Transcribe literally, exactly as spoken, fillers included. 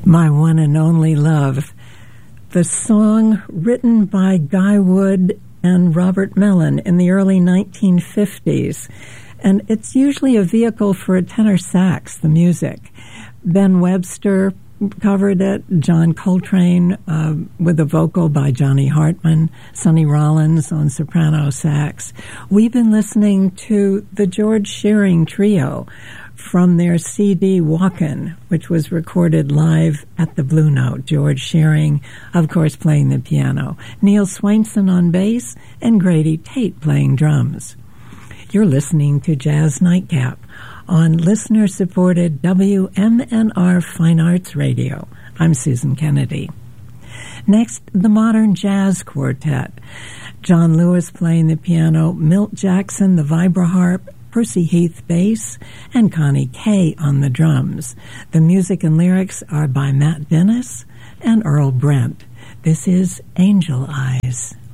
My One and Only Love, the song written by Guy Wood and Robert Mellon in the early nineteen fifties. And it's usually a vehicle for a tenor sax, the music. Ben Webster covered it, John Coltrane uh, with a vocal by Johnny Hartman, Sonny Rollins on soprano sax. We've been listening to the George Shearing Trio from their C D Walkin', which was recorded live at the Blue Note. George Shearing, of course, playing the piano, Neil Swainson on bass, and Grady Tate playing drums. You're listening to Jazz Nightcap on listener-supported W M N R Fine Arts Radio. I'm Susan Kennedy. Next, the Modern Jazz Quartet. John Lewis playing the piano, Milt Jackson the vibraharp, Percy Heath bass, and Connie Kay on the drums. The music and lyrics are by Matt Dennis and Earl Brent. This is Angel Eyes.